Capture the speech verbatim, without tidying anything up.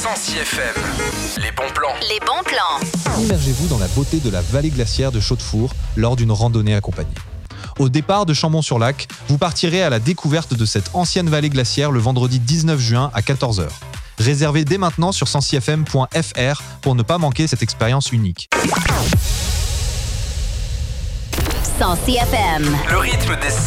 Sancy F M. Les bons plans. Les bons plans. Immergez-vous dans la beauté de la vallée glaciaire de Chaudefour lors d'une randonnée accompagnée. Au départ de Chambon-sur-Lac, vous partirez à la découverte de cette ancienne vallée glaciaire le vendredi dix-neuf juin à quatorze heures. Réservez dès maintenant sur sancy f m point f r pour ne pas manquer cette expérience unique. Sancy F M. Le rythme des